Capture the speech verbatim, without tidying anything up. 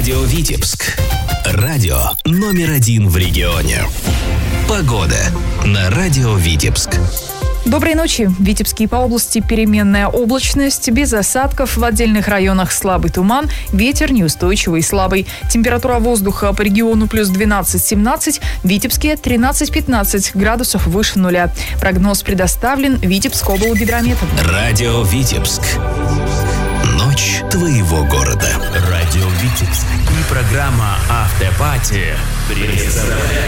Радио Витебск. Радио номер один в регионе. Погода на Радио Витебск. Доброй ночи. В Витебске и по области переменная облачность, без осадков, в отдельных районах слабый туман, ветер неустойчивый и слабый. Температура воздуха по региону плюс двенадцать-семнадцать, в Витебске тринадцать-пятнадцать градусов выше нуля. Прогноз предоставлен Витебск облгидромет. Радио Витебск. Ночь твоего города. Радио Витебск и программа «Автопати» представляют.